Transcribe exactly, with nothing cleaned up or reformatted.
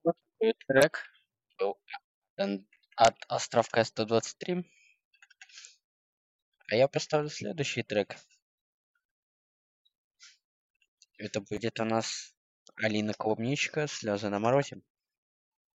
Вот такой трек был дан от островка сто двадцать три. А я поставлю следующий трек. Это будет у нас Алина Клубничка "Слезы на морозе".